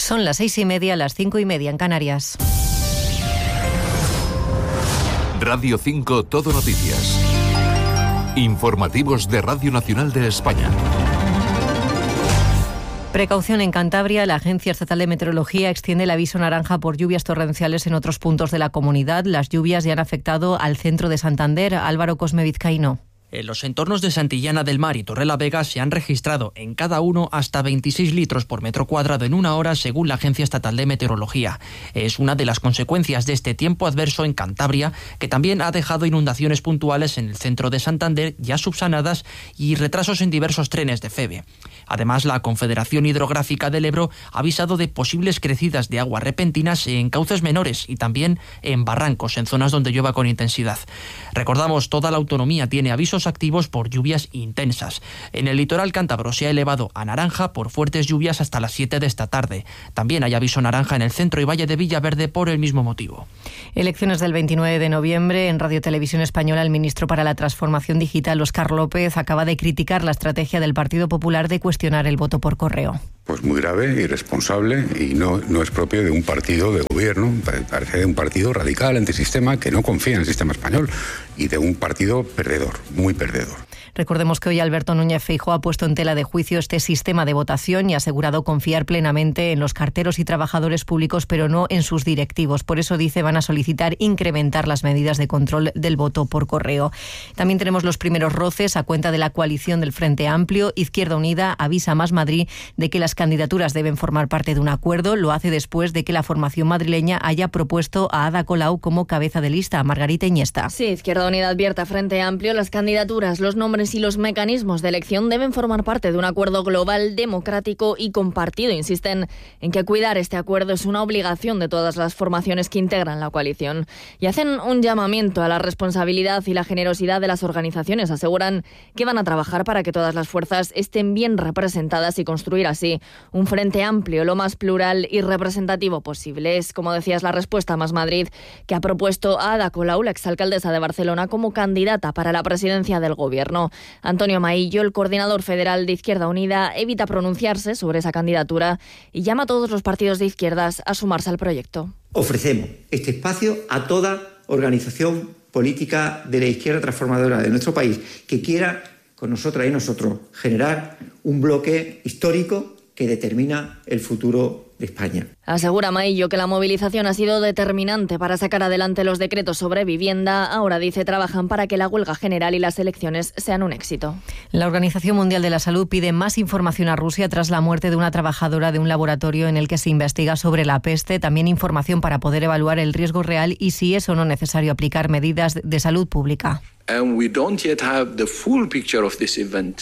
Son las 6:30, las 5:30 en Canarias. Radio 5 Todo Noticias. Informativos de Radio Nacional de España. Precaución en Cantabria. La Agencia Estatal de Meteorología extiende el aviso naranja por lluvias torrenciales en otros puntos de la comunidad. Las lluvias ya han afectado al centro de Santander. Álvaro Cosme Vizcaíno. En los entornos de Santillana del Mar y Torrelavega se han registrado en cada uno hasta 26 litros por metro cuadrado en una hora, según la Agencia Estatal de Meteorología. Es una de las consecuencias de este tiempo adverso en Cantabria, que también ha dejado inundaciones puntuales en el centro de Santander, ya subsanadas, y retrasos en diversos trenes de Feve. Además, la Confederación Hidrográfica del Ebro ha avisado de posibles crecidas de agua repentinas en cauces menores y también en barrancos, en zonas donde llueva con intensidad. Recordamos, toda la autonomía tiene avisos activos por lluvias intensas. En el litoral cántabro se ha elevado a naranja por fuertes lluvias hasta las 7 de esta tarde. También hay aviso naranja en el centro y valle de Villaverde por el mismo motivo. Elecciones del 29 de noviembre. En Radio Televisión Española, el ministro para la Transformación Digital, Óscar López, acaba de criticar la estrategia del Partido Popular de cuestionar el voto por correo. Pues muy grave, irresponsable, y no es propio de un partido de gobierno. Parece de un partido radical, antisistema, que no confía en el sistema español, y de un partido perdedor, muy perdedor. Recordemos que hoy Alberto Núñez Feijóo ha puesto en tela de juicio este sistema de votación y ha asegurado confiar plenamente en los carteros y trabajadores públicos, pero no en sus directivos. Por eso, dice, van a solicitar incrementar las medidas de control del voto por correo. También tenemos los primeros roces a cuenta de la coalición del Frente Amplio. Izquierda Unida avisa a Más Madrid de que las candidaturas deben formar parte de un acuerdo. Lo hace después de que la formación madrileña haya propuesto a Ada Colau como cabeza de lista. Margarita Iniesta. Sí, Izquierda Unida advierte a Frente Amplio: las candidaturas, los nombres y los mecanismos de elección deben formar parte de un acuerdo global, democrático y compartido. Insisten en que cuidar este acuerdo es una obligación de todas las formaciones que integran la coalición. Y hacen un llamamiento a la responsabilidad y la generosidad de las organizaciones. Aseguran que van a trabajar para que todas las fuerzas estén bien representadas y construir así un Frente Amplio lo más plural y representativo posible. Es, como decías, la respuesta a Más Madrid, que ha propuesto a Ada Colau, la exalcaldesa de Barcelona, como candidata para la presidencia del Gobierno. Antonio Maillo, el coordinador federal de Izquierda Unida, evita pronunciarse sobre esa candidatura y llama a todos los partidos de izquierdas a sumarse al proyecto. Ofrecemos este espacio a toda organización política de la izquierda transformadora de nuestro país que quiera, con nosotras y nosotros, generar un bloque histórico que determina el futuro de España. Asegura Maillo que la movilización ha sido determinante para sacar adelante los decretos sobre vivienda. Ahora, dice, trabajan para que la huelga general y las elecciones sean un éxito. La Organización Mundial de la Salud pide más información a Rusia tras la muerte de una trabajadora de un laboratorio en el que se investiga sobre la peste. También información para poder evaluar el riesgo real y si es o no necesario aplicar medidas de salud pública. And we don't yet have the full picture of this event.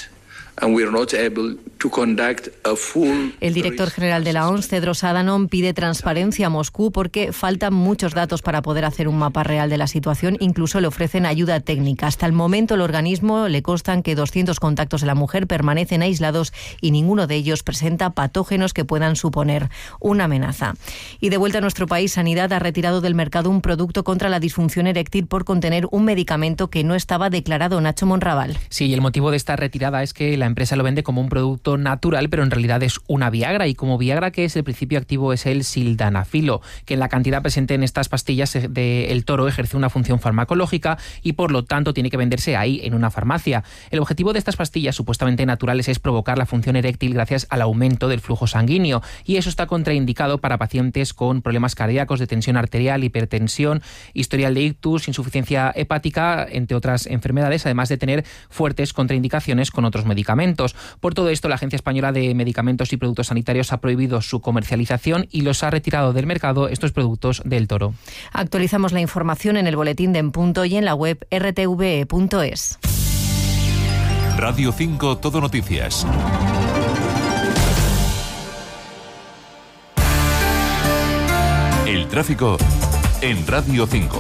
El director general de la OMS, Tedros Adhanom, pide transparencia a Moscú porque faltan muchos datos para poder hacer un mapa real de la situación. Incluso le ofrecen ayuda técnica. Hasta el momento, el organismo le constan que 200 contactos de la mujer permanecen aislados y ninguno de ellos presenta patógenos que puedan suponer una amenaza. Y de vuelta a nuestro país, Sanidad ha retirado del mercado un producto contra la disfunción eréctil por contener un medicamento que no estaba declarado. Nacho Monraval. Sí, y el motivo de esta retirada es que la empresa lo vende como un producto natural, pero en realidad es una Viagra, y como Viagra, que es el principio activo, es el sildenafilo, que en la cantidad presente en estas pastillas del Toro ejerce una función farmacológica y por lo tanto tiene que venderse ahí, en una farmacia. El objetivo de estas pastillas supuestamente naturales es provocar la función eréctil gracias al aumento del flujo sanguíneo, y eso está contraindicado para pacientes con problemas cardíacos, de tensión arterial, hipertensión, historial de ictus, insuficiencia hepática, entre otras enfermedades, además de tener fuertes contraindicaciones con otros medicamentos. Por todo esto, la Agencia Española de Medicamentos y Productos Sanitarios ha prohibido su comercialización y los ha retirado del mercado estos productos del Toro. Actualizamos la información en el boletín de En Punto y en la web rtve.es. Radio 5 Todo Noticias. El tráfico en Radio 5.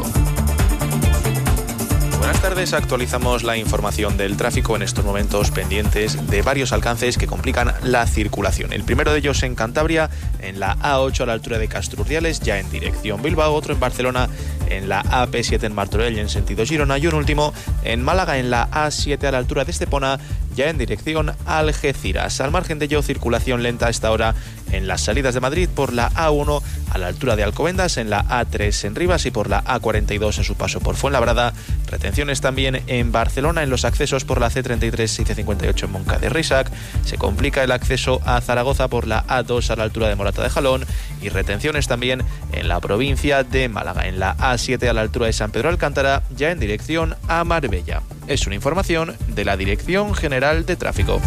Buenas tardes, actualizamos la información del tráfico en estos momentos pendientes de varios alcances que complican la circulación. El primero de ellos en Cantabria, en la A8 a la altura de Castrurdiales, ya en dirección Bilbao, otro en Barcelona en la AP7 en Martorell en sentido Girona y un último en Málaga en la A7 a la altura de Estepona, ya en dirección Algeciras. Al margen de ello, circulación lenta a esta hora en las salidas de Madrid por la A1 a la altura de Alcobendas, en la A3 en Rivas y por la A42 en su paso por Fuenlabrada. Retenciones también en Barcelona en los accesos por la C33 y C58 en Moncada de Reixac. Se complica el acceso a Zaragoza por la A2 a la altura de Morata de Jalón y retenciones también en la provincia de Málaga, en la A7 a la altura de San Pedro Alcántara, ya en dirección a Marbella. Es una información de la Dirección General de Tráfico.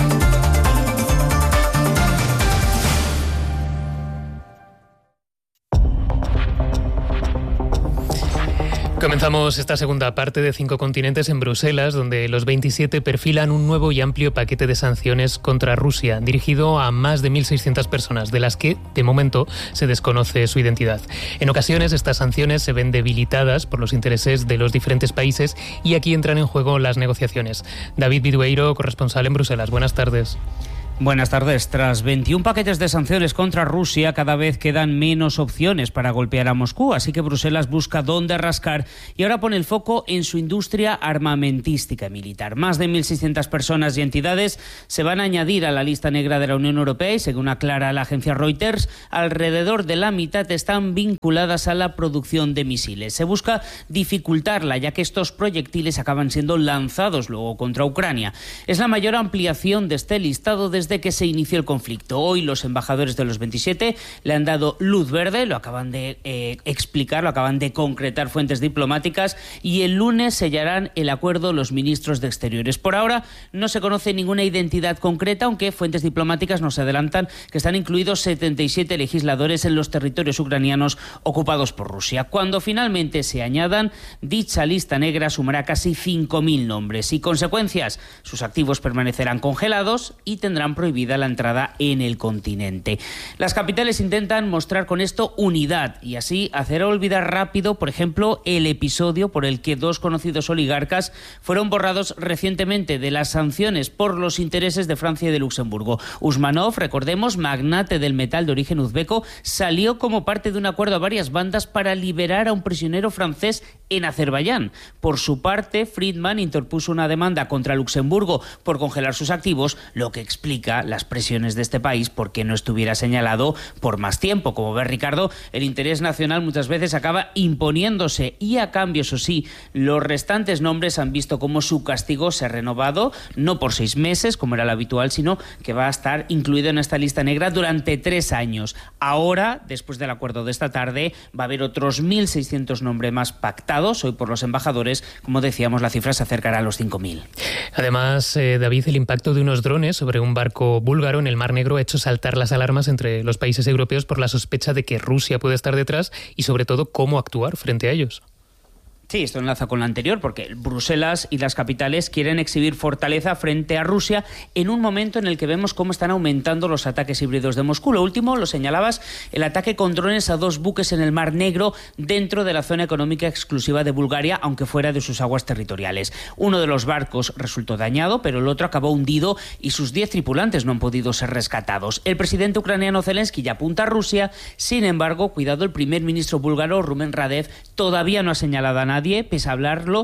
Comenzamos esta segunda parte de 5 continentes en Bruselas, donde los 27 perfilan un nuevo y amplio paquete de sanciones contra Rusia, dirigido a más de 1.600 personas, de las que, de momento, se desconoce su identidad. En ocasiones, estas sanciones se ven debilitadas por los intereses de los diferentes países y aquí entran en juego las negociaciones. David Vidueiro, corresponsal en Bruselas. Buenas tardes. Buenas tardes. Tras 21 paquetes de sanciones contra Rusia, cada vez quedan menos opciones para golpear a Moscú, así que Bruselas busca dónde rascar y ahora pone el foco en su industria armamentística y militar. Más de 1.600 personas y entidades se van a añadir a la lista negra de la Unión Europea y, según aclara la agencia Reuters, alrededor de la mitad están vinculadas a la producción de misiles. Se busca dificultarla, ya que estos proyectiles acaban siendo lanzados luego contra Ucrania. Es la mayor ampliación de este listado desde que se inició el conflicto. Hoy los embajadores de los 27 le han dado luz verde, lo acaban de explicar, lo acaban de concretar fuentes diplomáticas, y el lunes sellarán el acuerdo los ministros de Exteriores. Por ahora no se conoce ninguna identidad concreta, aunque fuentes diplomáticas nos adelantan que están incluidos 77 legisladores en los territorios ucranianos ocupados por Rusia. Cuando finalmente se añadan, dicha lista negra sumará casi 5.000 nombres y consecuencias. Sus activos permanecerán congelados y tendrán prohibida la entrada en el continente. Las capitales intentan mostrar con esto unidad y así hacer olvidar rápido, por ejemplo, el episodio por el que 2 conocidos oligarcas fueron borrados recientemente de las sanciones por los intereses de Francia y de Luxemburgo. Usmanov, recordemos, magnate del metal de origen uzbeco, salió como parte de un acuerdo a varias bandas para liberar a un prisionero francés en Azerbaiyán. Por su parte, Friedman interpuso una demanda contra Luxemburgo por congelar sus activos, lo que explica las presiones de este país porque no estuviera señalado por más tiempo. Como ve Ricardo, el interés nacional muchas veces acaba imponiéndose y, a cambio, eso sí, los restantes nombres han visto cómo su castigo se ha renovado, no por 6 meses, como era lo habitual, sino que va a estar incluido en esta lista negra durante 3 años. Ahora, después del acuerdo de esta tarde, va a haber otros 1.600 nombres más pactados hoy por los embajadores. Como decíamos, la cifra se acercará a los 5.000. Además, David, el impacto de unos drones sobre un barco búlgaro en el Mar Negro ha hecho saltar las alarmas entre los países europeos por la sospecha de que Rusia puede estar detrás y, sobre todo, cómo actuar frente a ellos. Sí, esto enlaza con lo anterior, porque Bruselas y las capitales quieren exhibir fortaleza frente a Rusia en un momento en el que vemos cómo están aumentando los ataques híbridos de Moscú. Lo último, lo señalabas, el ataque con drones a 2 buques en el Mar Negro dentro de la zona económica exclusiva de Bulgaria, aunque fuera de sus aguas territoriales. Uno de los barcos resultó dañado, pero el otro acabó hundido y sus 10 tripulantes no han podido ser rescatados. El presidente ucraniano Zelensky ya apunta a Rusia. Sin embargo, cuidado, el primer ministro búlgaro, Rumen Radev, todavía no ha señalado a nadie, pese a hablarlo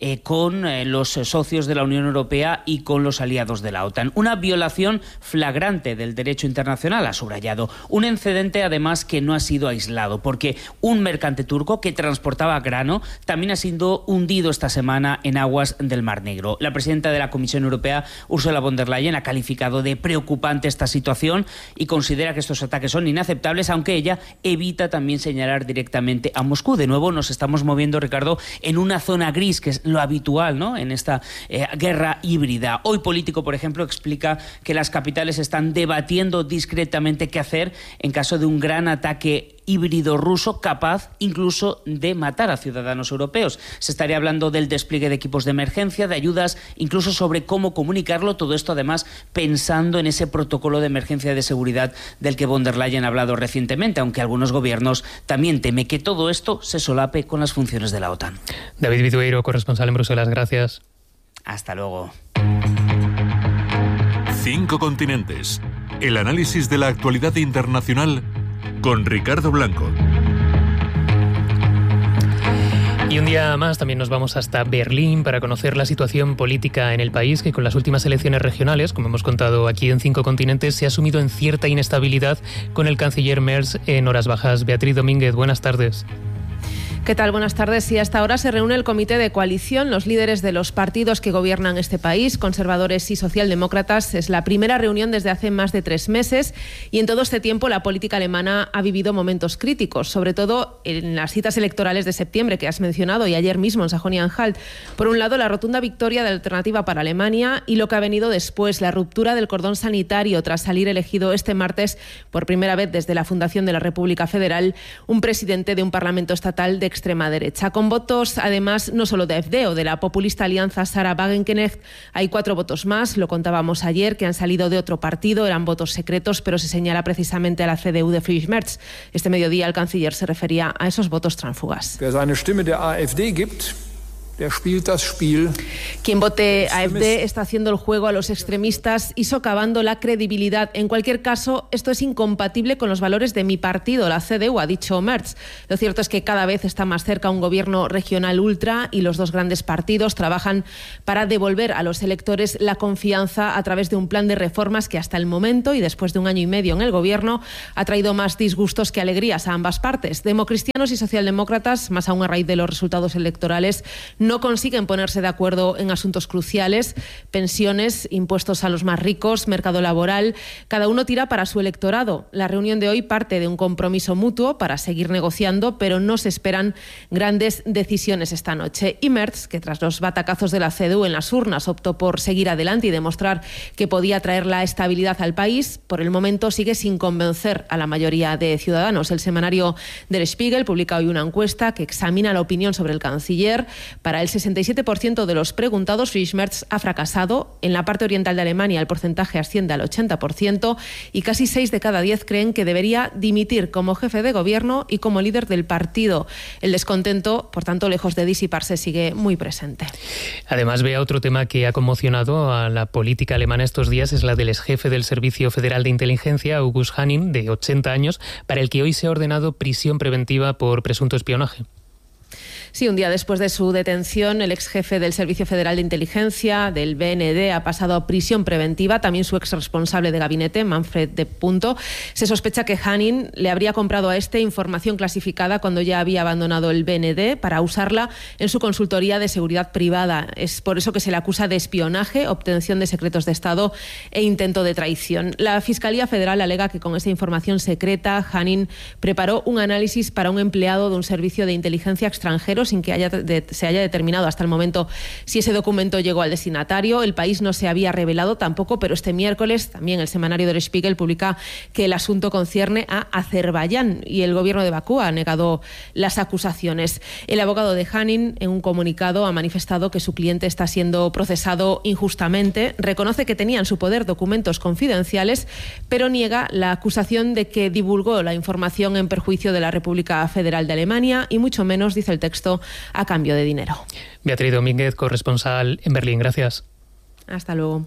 con los socios de la Unión Europea y con los aliados de la OTAN. Una violación flagrante del derecho internacional, ha subrayado. Un incidente, además, que no ha sido aislado, porque un mercante turco que transportaba grano también ha sido hundido esta semana en aguas del Mar Negro. La presidenta de la Comisión Europea, Ursula von der Leyen, ha calificado de preocupante esta situación y considera que estos ataques son inaceptables, aunque ella evita también señalar directamente a Moscú. De nuevo nos estamos moviendo, Ricardo, en una zona gris, que es lo habitual, ¿no?, en esta guerra híbrida. Hoy Político, por ejemplo, explica que las capitales están debatiendo discretamente qué hacer en caso de un gran ataque híbrido ruso capaz incluso de matar a ciudadanos europeos. Se estaría hablando del despliegue de equipos de emergencia, de ayudas, incluso sobre cómo comunicarlo. Todo esto, además, pensando en ese protocolo de emergencia de seguridad del que von der Leyen ha hablado recientemente, aunque algunos gobiernos también temen que todo esto se solape con las funciones de la OTAN. David Vidueiro, corresponsal en Bruselas, gracias. Hasta luego. 5 continentes. El análisis de la actualidad internacional con Ricardo Blanco. Y un día más también nos vamos hasta Berlín para conocer la situación política en el país, que con las últimas elecciones regionales, como hemos contado aquí en 5 continentes, se ha sumido en cierta inestabilidad con el canciller Merz en horas bajas. Beatriz Domínguez, buenas tardes. ¿Qué tal? Buenas tardes. Y hasta ahora se reúne el comité de coalición, los líderes de los partidos que gobiernan este país, conservadores y socialdemócratas. Es la primera reunión desde hace más de 3 meses y en todo este tiempo la política alemana ha vivido momentos críticos, sobre todo en las citas electorales de septiembre que has mencionado y ayer mismo en Sajonia-Anhalt. Por un lado, la rotunda victoria de Alternativa para Alemania y lo que ha venido después, la ruptura del cordón sanitario tras salir elegido este martes por primera vez desde la fundación de la República Federal un presidente de un parlamento estatal de extrema derecha. Con votos, además, no solo de AfD o de la populista alianza Sarah Wagenknecht, hay 4 votos más, lo contábamos ayer, que han salido de otro partido, eran votos secretos, pero se señala precisamente a la CDU de Friedrich Merz. Este mediodía el canciller se refería a esos votos tránsfugas. Quien vote AfD está haciendo el juego a los extremistas y socavando la credibilidad. En cualquier caso, esto es incompatible con los valores de mi partido, la CDU, ha dicho Merz. Lo cierto es que cada vez está más cerca un gobierno regional ultra y los 2 grandes partidos trabajan para devolver a los electores la confianza a través de un plan de reformas que hasta el momento y después de 1 año y medio en el gobierno ha traído más disgustos que alegrías a ambas partes. Democristianos y socialdemócratas, más aún a raíz de los resultados electorales, no consiguen ponerse de acuerdo en asuntos cruciales, pensiones, impuestos a los más ricos, mercado laboral. Cada uno tira para su electorado. La reunión de hoy parte de un compromiso mutuo para seguir negociando, pero no se esperan grandes decisiones esta noche. Y Merz, que tras los batacazos de la CDU en las urnas optó por seguir adelante y demostrar que podía traer la estabilidad al país, por el momento sigue sin convencer a la mayoría de ciudadanos. El semanario Der Spiegel publica hoy una encuesta que examina la opinión sobre el canciller. Para el 67% de los preguntados, Friedrich Merz ha fracasado. En la parte oriental de Alemania el porcentaje asciende al 80% y casi 6 de cada 10 creen que debería dimitir como jefe de gobierno y como líder del partido. El descontento, por tanto, lejos de disiparse, sigue muy presente. Además, vea otro tema que ha conmocionado a la política alemana estos días, es la del exjefe del Servicio Federal de Inteligencia, August Hanning, de 80 años, para el que hoy se ha ordenado prisión preventiva por presunto espionaje. Sí, un día después de su detención, el ex jefe del Servicio Federal de Inteligencia, del BND, ha pasado a prisión preventiva. También su ex responsable de gabinete, Manfred de Punto. Se sospecha que Hanning le habría comprado a este información clasificada cuando ya había abandonado el BND para usarla en su consultoría de seguridad privada. Es por eso que se le acusa de espionaje, obtención de secretos de Estado e intento de traición. La Fiscalía Federal alega que con esa información secreta, Hanning preparó un análisis para un empleado de un servicio de inteligencia extranjero sin que se haya determinado hasta el momento si ese documento llegó al destinatario. El país no se había revelado tampoco, pero este miércoles también el semanario Der Spiegel publica que el asunto concierne a Azerbaiyán y el gobierno de Bakú ha negado las acusaciones. El abogado de Hanning, en un comunicado, ha manifestado que su cliente está siendo procesado injustamente. Reconoce que tenía en su poder documentos confidenciales, pero niega la acusación de que divulgó la información en perjuicio de la República Federal de Alemania y mucho menos, dice el texto, a cambio de dinero. Beatriz Domínguez, corresponsal en Berlín. Gracias. Hasta luego.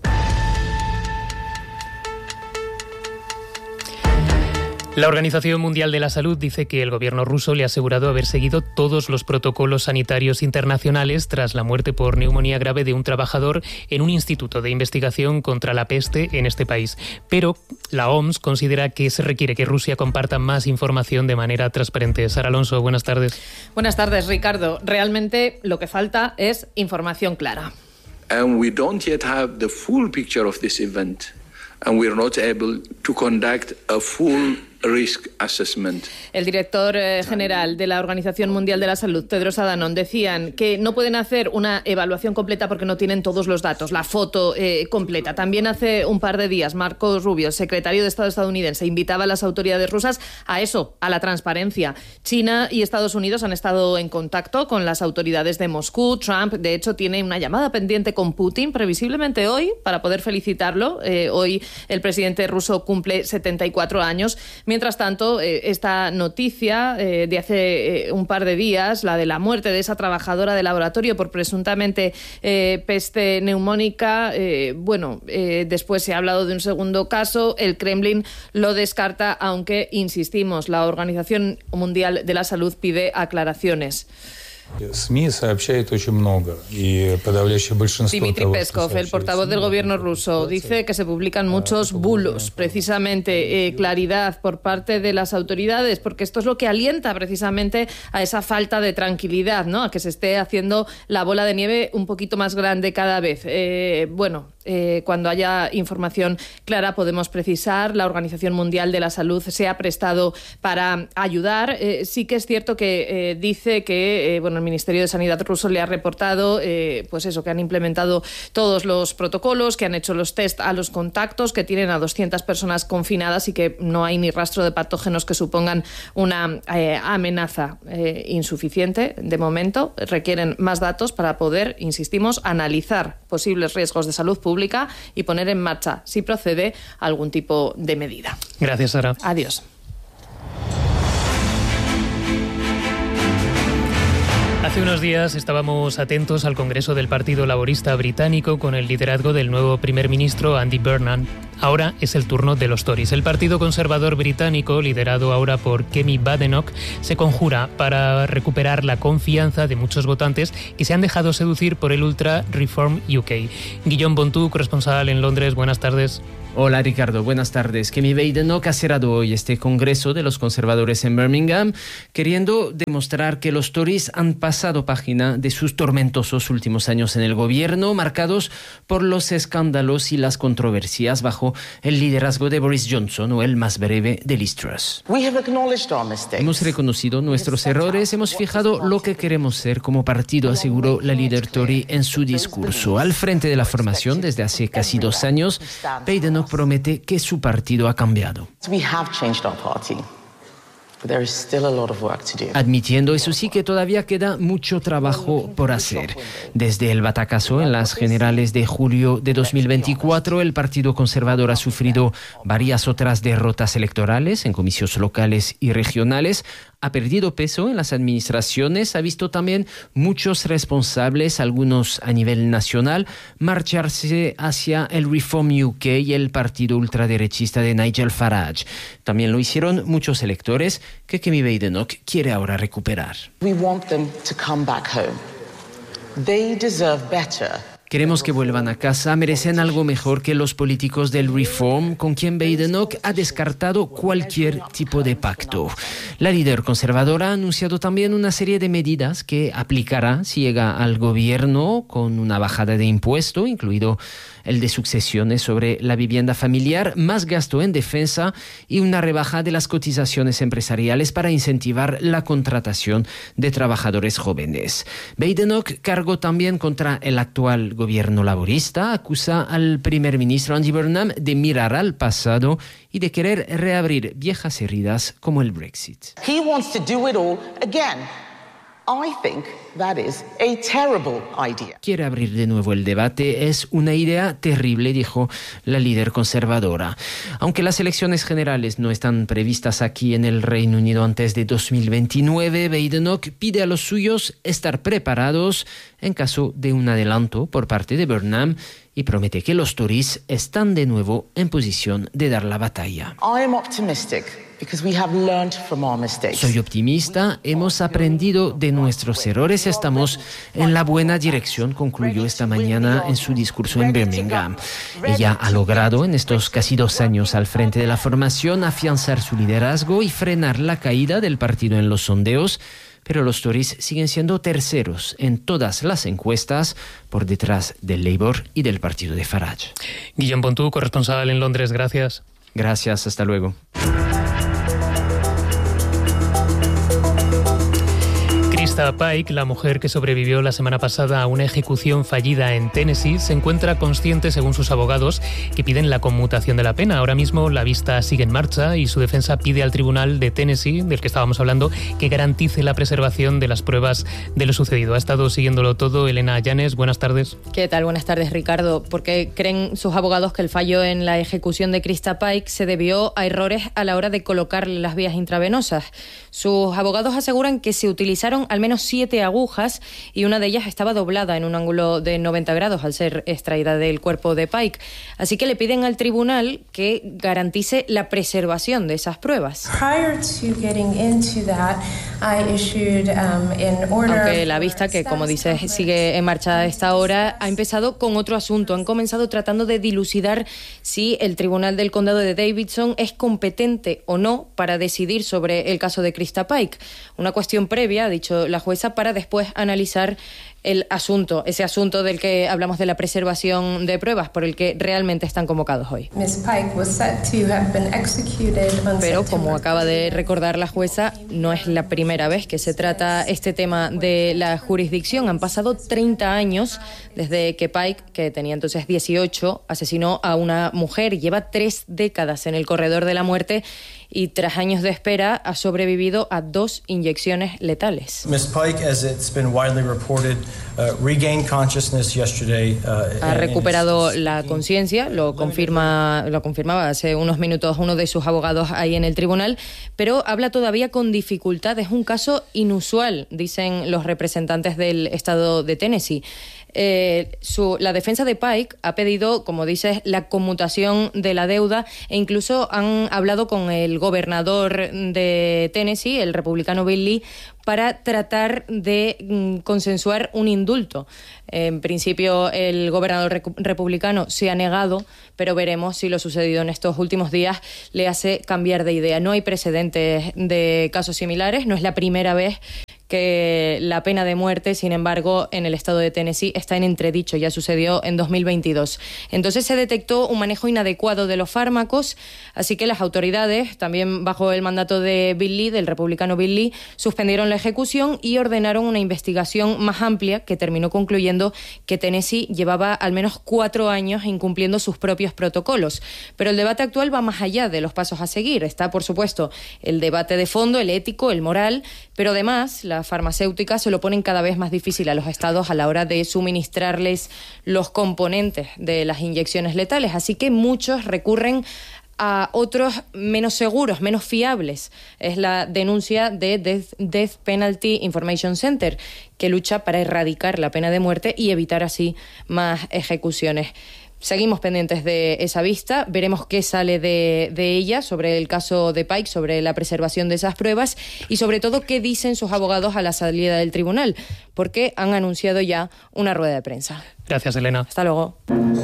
La Organización Mundial de la Salud dice que el gobierno ruso le ha asegurado haber seguido todos los protocolos sanitarios internacionales tras la muerte por neumonía grave de un trabajador en un instituto de investigación contra la peste en este país. Pero la OMS considera que se requiere que Rusia comparta más información de manera transparente. Sara Alonso, buenas tardes. Buenas tardes, Ricardo. Realmente lo que falta es información clara. And we don't yet have the full picture of this event. And we're not able to conduct a full risk assessment. El director general de la Organización Mundial de la Salud, Tedros Adhanom, decían que no pueden hacer una evaluación completa porque no tienen todos los datos, la foto completa. También hace un par de días Marco Rubio, secretario de Estado estadounidense, invitaba a las autoridades rusas a eso, a la transparencia. China y Estados Unidos han estado en contacto con las autoridades de Moscú. Trump, de hecho, tiene una llamada pendiente con Putin, previsiblemente hoy, para poder felicitarlo. Hoy el presidente ruso cumple 74 años. Mientras tanto, esta noticia de hace un par de días, la de la muerte de esa trabajadora de laboratorio por presuntamente peste neumónica, después se ha hablado de un segundo caso. El Kremlin lo descarta, aunque, insistimos, la Organización Mundial de la Salud pide aclaraciones. Dmitry Peskov, el portavoz del gobierno ruso, dice que se publican muchos bulos, precisamente claridad por parte de las autoridades, porque esto es lo que alienta precisamente a esa falta de tranquilidad, ¿no? A que se esté haciendo la bola de nieve un poquito más grande cada vez. Cuando haya información clara podemos precisar. La Organización Mundial de la Salud se ha prestado para ayudar. Sí que es cierto que dice que el Ministerio de Sanidad ruso le ha reportado que han implementado todos los protocolos, que han hecho los test a los contactos, que tienen a 200 personas confinadas y que no hay ni rastro de patógenos que supongan una amenaza. Insuficiente de momento. Requieren más datos para poder, insistimos, analizar posibles riesgos de salud pública y poner en marcha, si procede, algún tipo de medida. Gracias, Sara. Adiós. Hace unos días estábamos atentos al Congreso del Partido Laborista británico con el liderazgo del nuevo primer ministro Andy Burnham. Ahora es el turno de los Tories. El Partido Conservador británico, liderado ahora por Kemi Badenoch, se conjura para recuperar la confianza de muchos votantes que se han dejado seducir por el Ultra Reform UK. Guillaume Bontou, corresponsal en Londres, buenas tardes. Hola Ricardo, buenas tardes. Kemi Badenoch ha cerrado hoy este Congreso de los Conservadores en Birmingham, queriendo demostrar que los Tories han pasado página de sus tormentosos últimos años en el gobierno, marcados por los escándalos y las controversias bajo el liderazgo de Boris Johnson o el más breve de Liz Truss. Hemos reconocido nuestros errores, hemos fijado lo que queremos ser como partido, aseguró la líder Tory en su discurso. Al frente de la formación desde hace casi 2 años, Badenoch promete que su partido ha cambiado. Admitiendo, eso sí, que todavía queda mucho trabajo por hacer. Desde el batacazo en las generales de julio de 2024, el Partido Conservador ha sufrido varias otras derrotas electorales en comicios locales y regionales, ha perdido peso en las administraciones, ha visto también muchos responsables, algunos a nivel nacional, marcharse hacia el Reform UK y el partido ultraderechista de Nigel Farage. También lo hicieron muchos electores que Kemi Badenoch quiere ahora recuperar. Queremos que vuelvan a casa, merecen algo mejor que los políticos del Reform, con quien Badenoch ha descartado cualquier tipo de pacto. La líder conservadora ha anunciado también una serie de medidas que aplicará si llega al gobierno, con una bajada de impuesto, incluido el de sucesiones sobre la vivienda familiar, más gasto en defensa y una rebaja de las cotizaciones empresariales para incentivar la contratación de trabajadores jóvenes. Badenoch cargó también contra el actual gobierno laborista, acusa al primer ministro Andy Burnham de mirar al pasado y de querer reabrir viejas heridas como el Brexit. He wants to do it all again. I think that is a terrible idea. Quiere abrir de nuevo el debate. Es una idea terrible, dijo la líder conservadora. Aunque las elecciones generales no están previstas aquí en el Reino Unido antes de 2029, Badenoch pide a los suyos estar preparados en caso de un adelanto por parte de Burnham y promete que los Tories están de nuevo en posición de dar la batalla. I am optimistic. Soy optimista, hemos aprendido de nuestros errores, estamos en la buena dirección, concluyó esta mañana en su discurso en Birmingham. Ella ha logrado en estos casi 2 años al frente de la formación afianzar su liderazgo y frenar la caída del partido en los sondeos, pero los Tories siguen siendo terceros en todas las encuestas por detrás del Labour y del partido de Farage. Guillaume Bontou, corresponsal en Londres, gracias. Gracias, hasta luego. Krista Pike, la mujer que sobrevivió la semana pasada a una ejecución fallida en Tennessee, se encuentra consciente, según sus abogados, que piden la conmutación de la pena. Ahora mismo la vista sigue en marcha y su defensa pide al tribunal de Tennessee, del que estábamos hablando, que garantice la preservación de las pruebas de lo sucedido. Ha estado siguiéndolo todo Elena Llanes. Buenas tardes. ¿Qué tal? Buenas tardes, Ricardo. Porque creen sus abogados que el fallo en la ejecución de Krista Pike se debió a errores a la hora de colocarle las vías intravenosas. Sus abogados aseguran que se utilizaron al menos 7 agujas y una de ellas estaba doblada en un ángulo de 90 grados al ser extraída del cuerpo de Pike. Así que le piden al tribunal que garantice la preservación de esas pruebas. Aunque la vista, que como dices sigue en marcha a esta hora, ha empezado con otro asunto. Han comenzado tratando de dilucidar si el Tribunal del Condado de Davidson es competente o no para decidir sobre el caso de Krista Pike. Una cuestión previa, ha dicho la jueza, para después analizar el asunto, ese asunto del que hablamos de la preservación de pruebas, por el que realmente están convocados hoy. Pero, como acaba de recordar la jueza, no es la primera vez que se trata este tema de la jurisdicción. Han pasado 30 años desde que Pike, que tenía entonces 18, asesinó a una mujer. Lleva 3 décadas en el corredor de la muerte y tras años de espera ha sobrevivido a 2 inyecciones letales. Ms. Pike, as it's been widely reported, regained consciousness yesterday. Ha recuperado la conciencia, lo confirmaba hace unos minutos uno de sus abogados ahí en el tribunal, pero habla todavía con dificultad. Es un caso inusual, dicen los representantes del estado de Tennessee. La defensa de Pike ha pedido, como dices, la conmutación de la deuda e incluso han hablado con el gobernador de Tennessee, el republicano Bill Lee, para tratar de consensuar un indulto. En principio, el gobernador republicano se ha negado, pero veremos si lo sucedido en estos últimos días le hace cambiar de idea. No hay precedentes de casos similares, no es la primera vez que la pena de muerte, sin embargo, en el estado de Tennessee está en entredicho. Ya sucedió en 2022. Entonces se detectó un manejo inadecuado de los fármacos, así que las autoridades, también bajo el mandato de Bill Lee, del republicano Bill Lee, suspendieron la ejecución y ordenaron una investigación más amplia que terminó concluyendo que Tennessee llevaba al menos 4 años incumpliendo sus propios protocolos. Pero el debate actual va más allá de los pasos a seguir. Está, por supuesto, el debate de fondo, el ético, el moral, pero además las farmacéuticas se lo ponen cada vez más difícil a los estados a la hora de suministrarles los componentes de las inyecciones letales. Así que muchos recurren a otros menos seguros, menos fiables. Es la denuncia de Death Penalty Information Center, que lucha para erradicar la pena de muerte y evitar así más ejecuciones. Seguimos pendientes de esa vista, veremos qué sale de ella sobre el caso de Pike, sobre la preservación de esas pruebas y sobre todo qué dicen sus abogados a la salida del tribunal, porque han anunciado ya una rueda de prensa. Gracias, Elena. Hasta luego.